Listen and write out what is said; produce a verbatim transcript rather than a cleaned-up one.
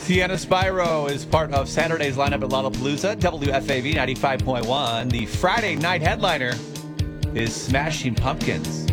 Tiana Spyro is part of Saturday's lineup at Lollapalooza, W F A V ninety-five point one. The Friday night headliner is Smashing Pumpkins.